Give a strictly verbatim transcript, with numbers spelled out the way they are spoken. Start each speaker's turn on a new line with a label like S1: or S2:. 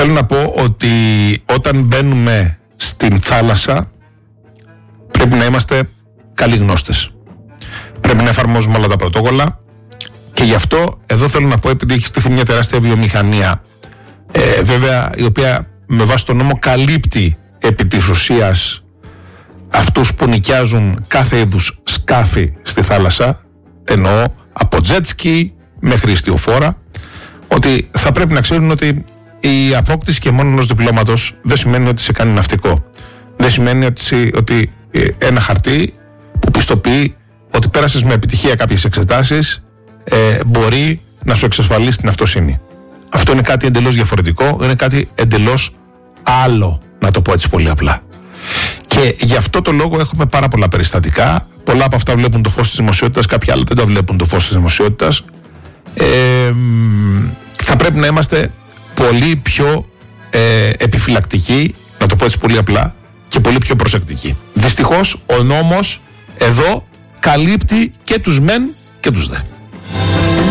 S1: θέλω να πω ότι όταν μπαίνουμε στην θάλασσα πρέπει να είμαστε καλοί γνώστες. Πρέπει να εφαρμόζουμε όλα τα πρωτόκολλα και γι' αυτό εδώ θέλω να πω, επειδή έχει στηθεί μια τεράστια βιομηχανία, ε, βέβαια η οποία με βάση τον νόμο καλύπτει επί της ουσίας αυτούς που νοικιάζουν κάθε είδους σκάφη στη θάλασσα, εννοώ από jet ski μέχρι ιστιοφόρα, ότι θα πρέπει να ξέρουν ότι η απόκτηση και μόνο ενός διπλώματος δεν σημαίνει ότι σε κάνει ναυτικό. Δεν σημαίνει ότι, ότι ένα χαρτί που πιστοποιεί ότι πέρασες με επιτυχία κάποιες εξετάσεις ε, μπορεί να σου εξασφαλίσει την αυτοσύνη. Αυτό είναι κάτι εντελώς διαφορετικό, είναι κάτι εντελώς άλλο, να το πω έτσι πολύ απλά. Και γι' αυτό το λόγο έχουμε πάρα πολλά περιστατικά. Πολλά από αυτά βλέπουν το φως της δημοσιότητας, κάποια άλλα δεν τα βλέπουν το φως της δημοσιότητας. Ε, θα πρέπει να είμαστε πολύ πιο ε, επιφυλακτικοί, να το πω έτσι πολύ απλά, και πολύ πιο προσεκτικοί. Δυστυχώς ο νόμος εδώ καλύπτει και τους μεν και τους δε.